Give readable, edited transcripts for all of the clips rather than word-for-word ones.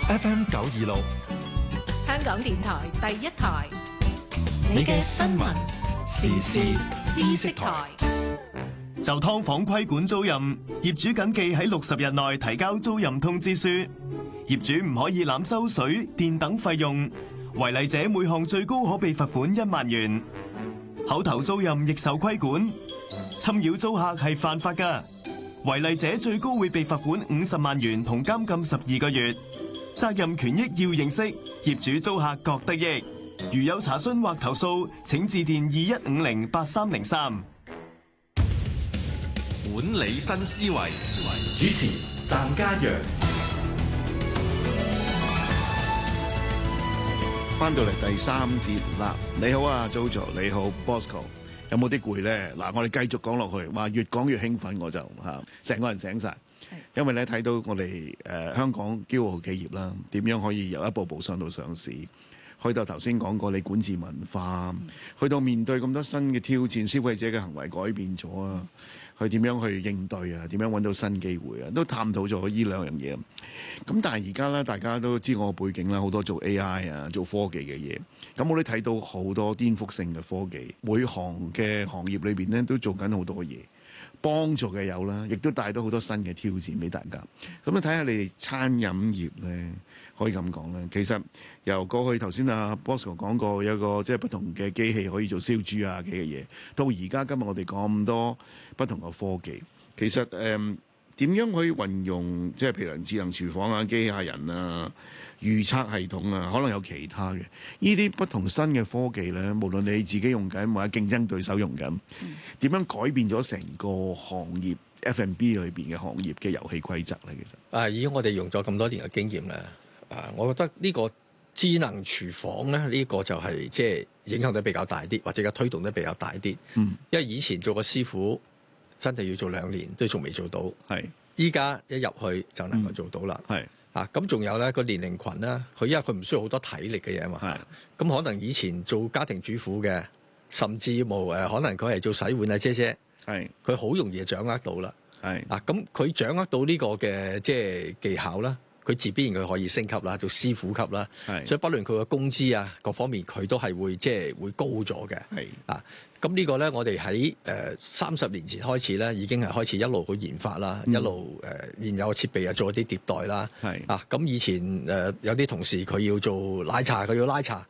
FM 926， 香港電台第一台， 你嘅新聞時事知識台。 就劏房規管租賃，業主謹記喺60日內提交租賃通知書。業主唔可以濫收水電等費用，違例者每項最高可被罰款1萬元。口頭租賃亦受規管，侵擾租客係犯法㗎，違例者最高會被罰款50萬元同監禁12個月。責任權益要認識，業主租客各得益。如有查詢或投訴，請致電21508303。 管理新思維， 主持湛家陽。 翻到嚟第3節啦，你好啊 Jojo， 你好 Bosco， 有冇啲攰咧？嗱，我哋繼續講落去，話越講越興奮，我就成個人醒晒。因為咧睇到我哋香港驕傲企業啦，點樣可以由一步步上到上市，去到頭先講過你管治文化，去到面對咁多新嘅挑戰，消費者嘅行為改變咗啊，佢點樣去應對啊，點樣揾到新機會啊，都探討咗呢兩樣嘢。咁但係而家咧，大家都知我背景啦，好多做 AI 啊，做科技嘅嘢。咁我都睇到好多顛覆性嘅科技，每行嘅行業裏邊咧都做緊好多嘢。幫助嘅有啦，亦都帶到好多新嘅挑戰俾大家。咁啊，睇下你哋餐飲業咧，可以咁講啦。其實由過去頭先阿 Bosco 講過，有個即係不同嘅機器可以做燒豬啊嘅嘢，到而家今日我哋講咁多不同嘅科技，其實點樣可以運用即係譬如智能廚房啊、機械人啊、預測系統啊，可能有其他嘅呢啲不同新嘅科技咧，無論你自己用緊或者競爭對手用緊，點樣改變咗成個行業 F&B 裏邊嘅行業嘅遊戲規則咧？其實以我哋用咗咁多年嘅經驗咧，我覺得呢個智能廚房咧，呢個就係即係影響得比較大啲，或者個推動得比較大啲。因為以前做個師傅真係要做2年都仲未做到，係依家一入去就能夠做到啦。咁仲有咧個年齡群咧，佢因為佢唔需要好多體力嘅嘢嘛，咁可能以前做家庭主婦嘅，甚至冇可能佢係做洗碗啊姐姐，佢好容易就掌握到啦。咁佢掌握到呢個嘅即係技巧啦，佢自必然佢可以升級啦，做師傅級啦。所以不論佢個工資啊各方面，佢都係會即係會高咗嘅。咁呢個咧，我哋喺30年前開始咧，已經係開始一路去研發啦，一路現有嘅設備啊做一啲迭代啦。咁以前有啲同事佢要做奶茶，佢要拉茶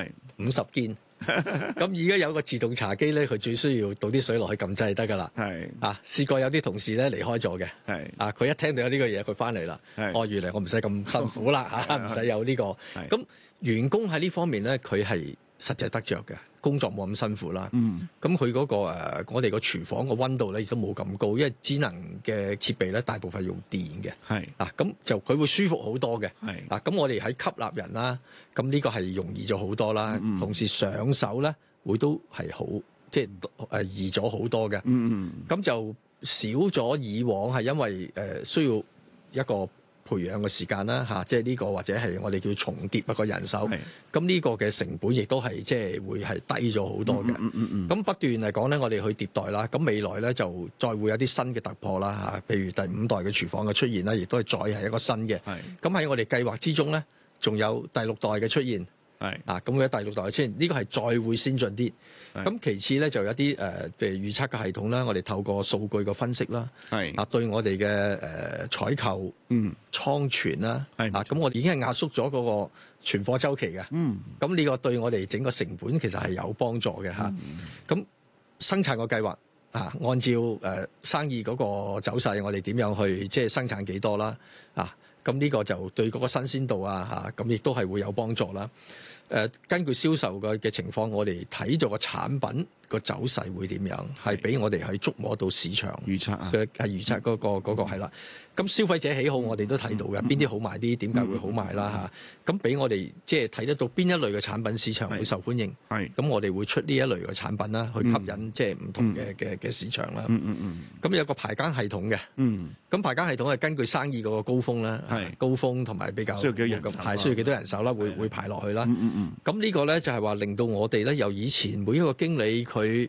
50件。咁而家有個自動茶機咧，佢最需要倒啲水落去撳掣就得㗎啦。試過有啲同事咧離開咗嘅。佢一聽到有呢個嘢，佢翻嚟啦。原來我唔使咁辛苦啦嚇，唔使有呢個。咁員工喺呢方面咧，佢係實際得着嘅，工作冇咁辛苦啦。咁佢嗰個我哋個廚房個溫度咧亦都冇咁高，因為智能嘅設備咧大部分用電嘅。咁就佢會舒服好多嘅。咁我哋喺吸納人啦，咁呢個係容易咗好多啦。同時上手咧會都係好，即係易咗好多嘅。咁就少咗以往係因為需要一個培養嘅時間啦，即係呢個或者係我哋叫重疊一個人手，咁呢個嘅成本亦都係即係會係低咗好多嘅。咁不斷嚟講咧，我哋去迭代啦，咁未來咧就再會有啲新嘅突破啦，譬如第5代嘅廚房嘅出現啦，亦都係再係一個新嘅。咁喺我哋計劃之中咧，仲有第6代嘅出現。咁佢第6代嘅出現，呢個係再會先進啲。咁其次咧就有啲譬如預測嘅系統啦，我哋透過數據嘅分析啦，對我哋嘅採購、倉存啦，咁我哋已經係壓縮咗嗰個存貨週期嘅。咁呢個對我哋整個成本其實係有幫助嘅嚇。咁生產個計劃按照生意嗰個走勢，我哋點樣去即係生產幾多啦？咁呢個就對嗰個新鮮度咁亦都係會有幫助啦。根據銷售嘅情況，我哋睇咗個產品個走勢會點樣，係俾我哋去觸摸到市場預測嘅預測嗰個係啦。咁消費者喜好我哋都睇到嘅，邊啲好賣啲，點解會好賣啦嚇？咁俾我哋即係睇得到邊一類嘅產品市場會受歡迎。咁我哋會出呢一類嘅產品啦，去吸引即係唔同嘅市場啦。咁有個排更系統嘅。咁排更系統係根據生意嗰個高峰啦，高峰同埋比較需要幾多人手啦，會排落去啦。咁呢個咧就係話令到我哋咧由以前每一個經理佢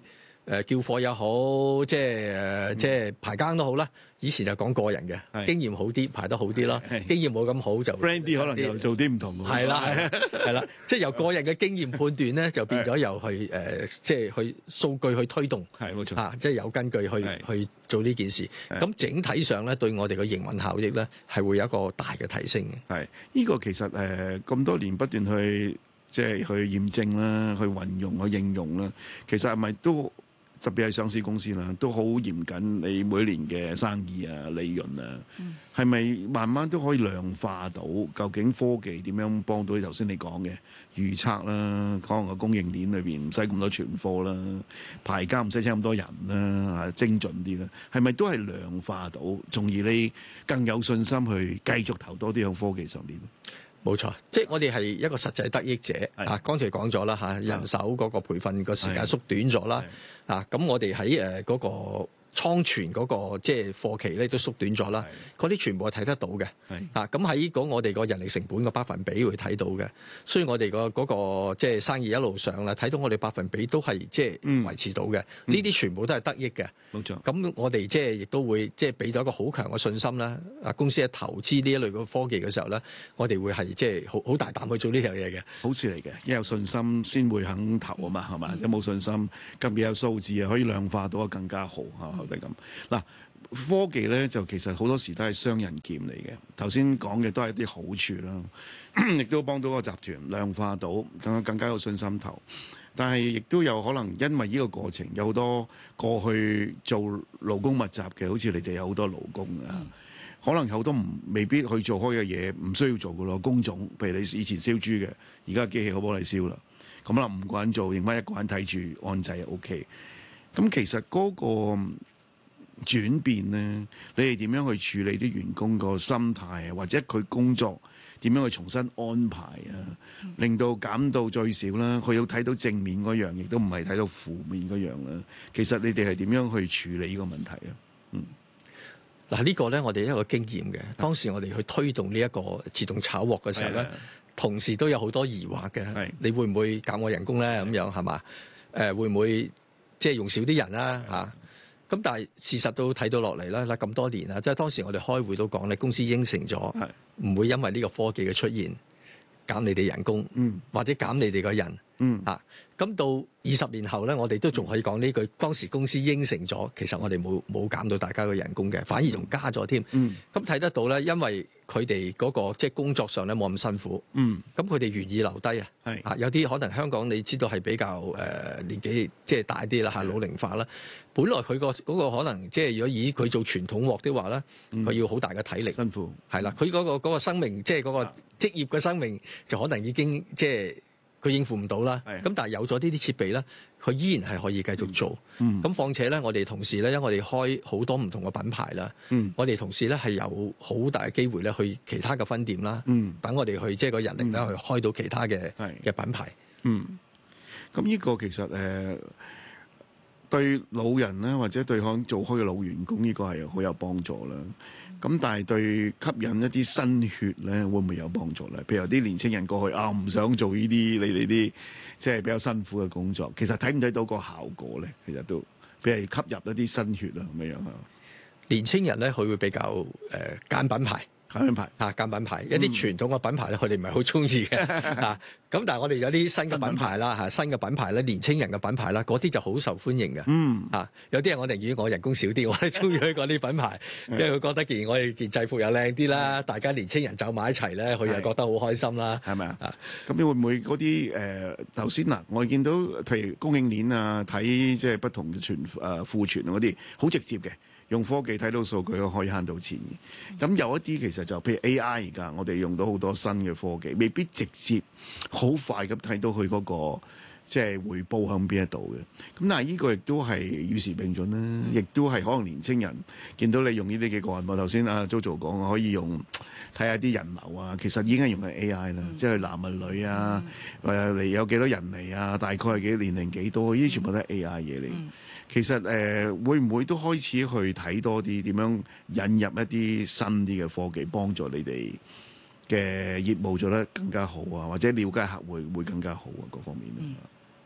叫貨也好，即係排更都好啦。以前就講個人嘅係經驗好啲，排得好啲咯。 係經驗冇咁好就 friend 啲，可能又做啲唔同嘅。 係啦，係啦，即係由個人嘅經驗判斷咧，就變咗由去即係去數據去推動， 係冇錯。 啊，即係有根據去做呢件事。 係咁整體上咧，對我哋嘅營運效益咧，係會有一個大嘅提升嘅。 係呢個其實咁多年不斷去即係去驗證啦，去運用去應用啦，其實係咪都特別係上市公司啦，都好嚴謹你每年嘅生意啊、利潤啊，係咪慢慢都可以量化到究竟科技點樣幫到你頭先你講嘅預測啦，可能個供應鏈裏邊唔使咁多存貨啦，排更唔使請咁多人啦，精準啲啦，係咪都係量化到，從而你更有信心去繼續投多啲喺科技上邊？ 冇錯，即係我哋係一個實際得益者啊！剛才講咗啦嚇，人手嗰個培訓個時間縮短咗啦啊！咁我哋喺嗰個倉存嗰個即係貨期咧都縮短咗啦，嗰啲全部係睇得到嘅啊！咁喺我哋個人力成本個百分比會睇到嘅，所以我哋嗰個即係生意一路上啦，睇到我哋百分比都係即係維持到嘅，呢啲全部都係得益嘅。 冇錯。 咁我哋即係亦都會即係俾咗一個好強嘅信心啦。啊，公司喺投資呢一類嘅科技嘅時候咧，我哋會係即係好大膽去做呢樣嘢嘅。 好事嚟嘅，一有信心先會肯投啊嘛，係嘛？有冇信心，特別有數字啊，可以量化到更加好嚇，係咪咁？嗱，科技咧就其實好多時都係雙刃劍嚟嘅。頭先講嘅都係一啲好處啦，亦都幫到個集團量化到更加有信心投。但係亦都有可能因為呢個過程有好多過去做勞工密集嘅，好似你哋有好多勞工啊，可能有好多未必去做開嘅嘢，唔需要做嘅咯。工種，譬如你以前燒豬嘅，而家機器好幫你燒啦。咁可能5個人做，剩翻1個人睇住按掣就 OK。咁其實嗰個轉變咧，你哋點樣去處理啲員工個心態啊，或者佢工作點樣去重新安排啊，令到減到最少啦。佢要睇到正面嗰樣，亦都唔係睇到負面嗰樣啦。其實你哋係點樣去處理呢個問題啊？ 嗱，呢個咧我哋一個經驗嘅。當時我哋去推動呢一個自動炒鑊嘅時候咧，同事都有好多疑惑嘅。你會唔會減我人工咧？咁樣係嘛？會唔會即係用少啲人啦？嚇？咁但係事實都睇到落嚟啦，嗱咁多年啦，即係當時我哋開會都講咧，公司應承咗唔會因為呢個科技嘅出現減你哋人工，或者減你哋個人，咁到20年後咧，我哋都仲可以講呢句，當時公司應承咗，其實我哋冇減到大家嘅人工嘅，反而仲加咗添。咁睇得到咧，因為佢哋嗰個即係工作上咧冇咁辛苦，咁佢哋願意留低啊。有啲可能香港你知道係比較年紀即係大啲啦嚇，老齡化啦。本來佢嗰個可能即係如果以佢做傳統鑊的話咧，佢要好大嘅體力， 辛苦係啦。佢嗰個生命即係嗰個職業嘅生命就可能已經即係佢應付唔到啦。咁但係有咗呢啲設備咧，佢依然係可以繼續做。咁況且咧，我哋同事咧，因為我哋開好多唔同嘅品牌啦，我哋同事咧係有好大嘅機會咧去其他嘅分店啦，等我哋去即係個人力咧去開到其他嘅品牌。 咁呢個其實對老人咧，或者對可能做開嘅老員工，呢個係好有幫助啦。咁但係對吸引一啲新血咧，會唔會有幫助咧？譬如有啲年青人過去啊，唔想做呢啲你哋啲即係比較辛苦嘅工作，其實睇唔睇到個效果咧？其實都譬如吸入一啲新血啊咁樣啊。 年青人咧，佢會比較揀品牌。揀品牌，一啲傳統嘅品牌咧，佢哋唔係好中意嘅嚇。咁但係我哋有啲新嘅品牌啦嚇，新嘅品牌咧，年青人嘅品牌啦，嗰啲就好受歡迎嘅。有啲人我寧願我人工少啲，我哋中意去嗰啲品牌，因為佢覺得我哋件制服又靚啲啦，大家年青人走埋一齊咧，佢又覺得好開心啦，係咪啊？ 咁你會唔會嗰啲頭先嗱，我見到譬如供應鏈啊，睇即係不同嘅庫存嗰啲，好直接嘅。用科技睇到數據可以慳到錢嘅，咁有一啲其實就譬如 AI 而家，我哋用到好多新嘅科技，未必直接好快咁睇到佢嗰個即係回報喺邊一度嘅。咁但係呢個亦都係與時並進啦，亦都係可能年青人見到你用呢啲幾個人，我頭先阿 Jojo 講可以用睇下啲人流啊，其實已經係用緊 AI 啦，即係男啊女啊，嚟有幾多人嚟啊，大概係幾年齡幾多，呢啲全部都係 AI 嘢嚟。其實會唔會都開始去睇多啲點樣引入一啲新啲嘅科技，幫助你哋嘅業務做得更加好啊，或者了解客戶會更加好啊，各方面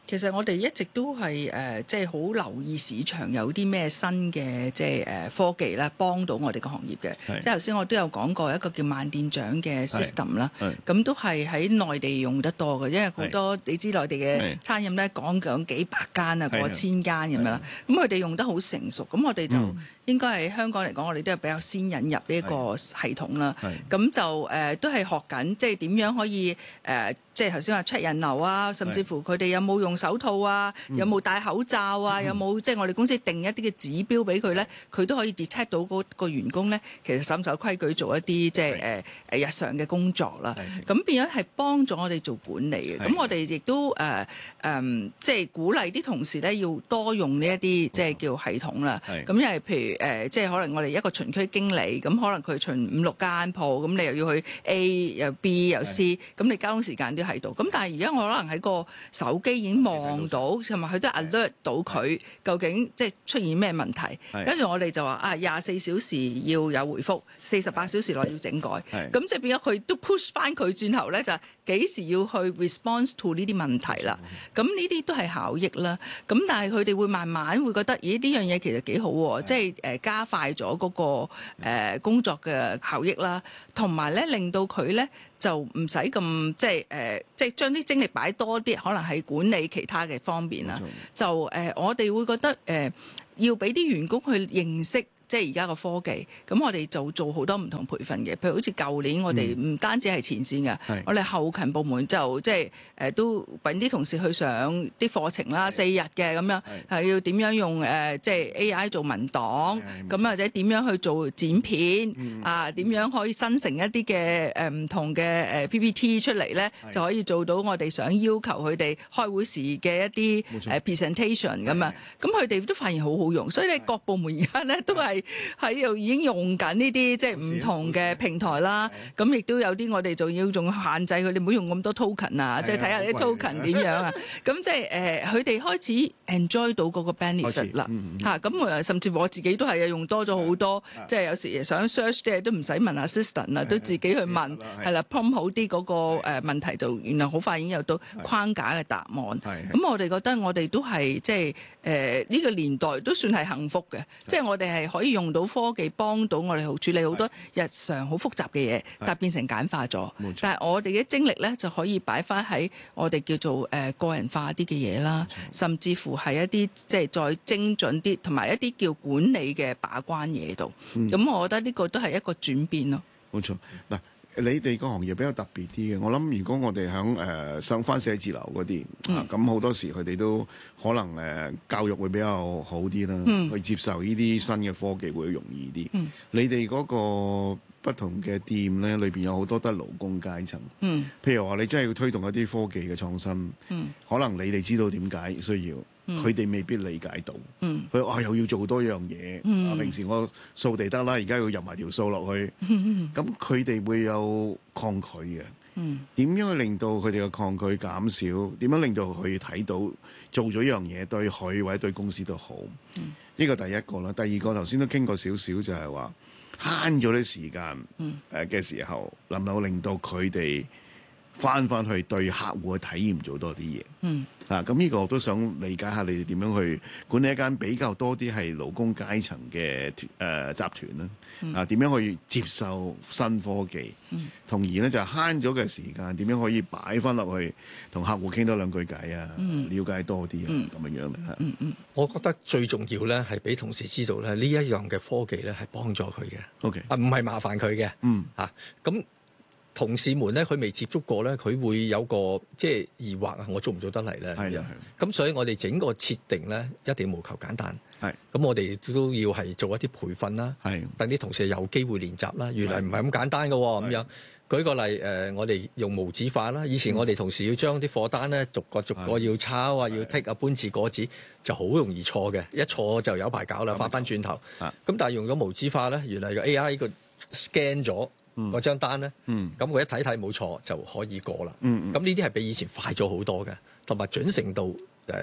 其實我哋一直都係即係好留意市場有啲咩新嘅即係科技啦，幫到我哋個行業嘅。即係頭先我都有講過一個叫慢電獎嘅 system 啦，咁都係喺內地用得多嘅，因為好多你知內地嘅餐飲咧講幾百間啊，過千間咁樣啦，咁佢哋用得好成熟，咁我哋就應該喺香港嚟講，我哋都係比較先引入呢一個系統啦。咁就都係學緊，即係點樣可以即係頭先話 check 人流啊，甚至乎佢哋有冇用手套啊，有冇戴口罩啊，有冇即係我哋公司定一啲嘅指標俾佢咧，佢都可以 detect 到嗰個員工咧，其實守唔守規矩做一啲即係日常嘅工作啦。咁變咗係幫咗我哋做管理嘅。咁我哋亦都即係鼓勵啲同事咧要多用呢一啲即係叫系統啦。咁因為譬如即係可能我哋一個巡區經理，咁可能佢巡5-6間鋪，咁你又要去 A 又 B 又 C， 咁你交通時間都喺度。咁但係而家我可能喺個手機已經望到，同埋佢都 alert 到佢究竟即係出現咩問題。跟住我哋就話24小時要有回覆，48小時內要整改。咁即係變咗佢都 push 翻佢轉頭咧，就係幾時要去 response to 呢啲問題啦。咁呢啲都係效益啦。咁但係佢哋會慢慢會覺得，咦呢樣嘢其實幾好喎，即係加快咗嗰個工作嘅效益啦，同埋咧令到佢咧就唔使咁即係將啲精力擺多啲，可能係管理其他嘅方面啦。就我哋會覺得要俾啲員工去認識。即係而家個科技，咁我哋就做好多唔同培訓嘅，譬如好似舊年我哋唔單止係前線嘅，我哋後勤部門就即係都揾啲同事去上啲課程啦，4日嘅咁樣，係要點樣用即係 AI 做文檔，咁或者點樣去做剪片啊，點樣可以生成一啲嘅唔同嘅PPT 出嚟咧，就可以做到我哋想要求佢哋開會時嘅一啲presentation 咁樣，咁佢哋都發現好好用，所以咧各部門而家咧都係喺度已經用緊呢啲即係唔同嘅平台啦，咁亦都有啲我哋仲要仲限制佢哋唔好用咁多 token 啊，即係睇下啲 token 點樣啊，咁即係佢哋開始 enjoy 到嗰個 benefit 啦嚇，咁甚至乎我自己都係用多咗好多，即係有時想 search 啲嘢都唔使問 assistant 啦，都自己去問係啦 prompt 好啲嗰個問題就原來好快已經有到框架嘅答案，咁我哋覺得我哋都係即係呢個年代都算係幸福嘅，即係我哋係可以用到科技幫到我哋好處理好多日常好複雜嘅嘢，但係變成簡化咗。但係我哋嘅精力咧就可以擺翻喺我哋叫做個人化啲嘅嘢啦，甚至乎係一啲即係再精準啲，同埋一啲叫管理嘅把關嘢度。咁我覺得呢個都係一個轉變咯。 冇錯，嗱。你哋個行業比較特別啲嘅，我諗如果我哋響上翻寫字樓嗰啲，咁好多時佢哋都可能教育會比較好啲啦，去接受呢啲新嘅科技會容易啲。你哋嗰個不同嘅店咧，裏邊有好多得勞工階層。譬如話你真係要推動一啲科技嘅創新，可能你哋知道點解需要。佢哋未必理解到，佢又要做多樣嘢。平時我掃地得啦，而家要入埋條數落去，咁佢哋會有抗拒嘅。點樣去令到佢哋嘅抗拒減少？點樣令到佢睇到做咗一樣嘢對佢或者對公司都好？呢個第一個啦。第二個頭先都傾過少少，就係話慳咗啲時間嘅時候，能唔能夠令到佢哋翻去對客戶嘅體驗做多啲嘢？咁呢個我都想理解下你哋點樣去管理一間比較多啲係勞工階層嘅集團啦。點樣去接受新科技，同而咧就慳咗嘅時間，點樣可以擺翻落去同客戶傾多兩句偈啊，了解多啲啊，咁樣咧。 我覺得最重要咧係俾同事知道咧呢一樣嘅科技咧係幫助佢嘅。 OK， 唔係麻煩佢嘅。咁。同事們咧，佢未接觸過咧，佢會有個即係疑惑啊！我做唔做得嚟咧？係啊，咁所以我哋整個設定咧，一定務求簡單。咁我哋都要係做一啲培訓啦，等啲同事有機會練習啦。原來唔係咁簡單嘅喎，咁樣舉個例我哋用無紙化啦。以前我哋同事要將啲貨單咧逐個要抄啊，要剔啊，搬字過紙就好容易錯嘅，一錯就有排搞啦，翻轉頭。咁但係用咗無紙化咧，原來個 AI 個 scan 咗。嗰張單咧，咁佢一睇冇錯就可以過啦。咁呢啲係比以前快咗好多嘅，同埋準程度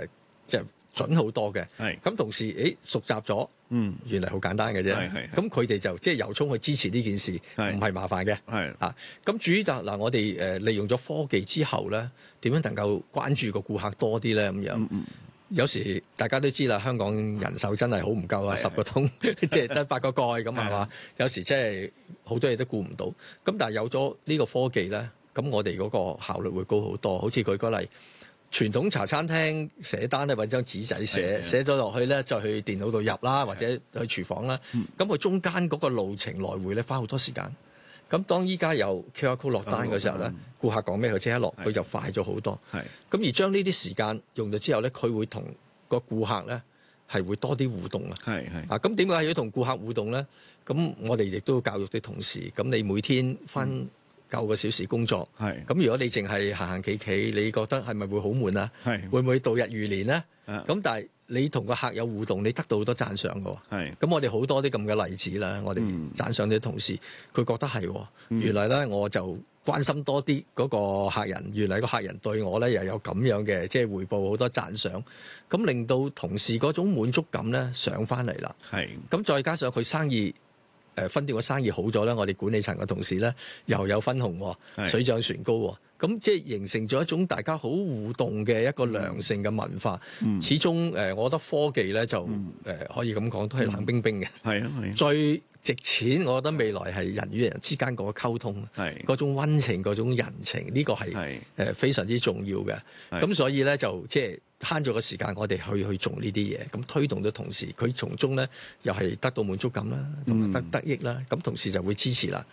就準好多嘅。 係咁同時，熟習咗，原嚟好簡單嘅啫。 係咁佢哋就即係由衷去支持呢件事， 係唔係麻煩嘅。 係啊，咁至於就嗱，我哋利用咗科技之後咧，點樣能夠關注個顧客多啲咧？咁樣。有時大家都知啦，香港人手真係好唔夠啊，10個桶即係得8個蓋咁係嘛？有時即係好多嘢都顧唔到。咁但係有咗呢個科技咧，咁我哋嗰個效率會高好多。好似舉個例，傳統茶餐廳寫單咧，揾張紙仔寫咗落去咧，再去電腦度入啦，或者去廚房啦。咁佢中間嗰個路程來回咧，花好多時間。咁當依家有 QR code 落單嘅時候咧，顧客講咩佢即刻落，佢就快咗好多。咁而將呢啲時間用咗之後咧，佢會同個顧客咧係會多啲互動啊。啊，咁點解要同顧客互動咧？咁我哋亦都教育啲同事。咁你每天分9個小時工作，咁如果你淨係行行企企，你覺得係咪會好悶啊？會唔會度日如年咧？咁但係你同個客有互動，你得到好多讚賞嘅喎。咁我哋好多啲咁嘅例子啦，我哋讚賞啲同事，佢覺得係原來咧我就關心多啲嗰個客人，原來個客人對我咧又有咁樣嘅即係回報好多讚賞，咁令到同事嗰種滿足感咧上翻嚟啦。咁再加上佢生意分店嘅生意好咗咧，我哋管理層嘅同事咧又有分紅，水漲船高喎。咁即係形成咗一種大家好互動嘅一個良性嘅文化。始終我覺得科技咧就可以咁講，都係冷冰冰嘅。最值錢，我覺得未來係人與人之間嗰個溝通，嗰種溫情、嗰種人情，呢個係非常之重要嘅。咁所以咧就即係慳咗個時間，我哋去做呢啲嘢，咁推動咗同事，佢從中咧又係得到滿足感啦，同埋得益啦。咁同事就會支持啦。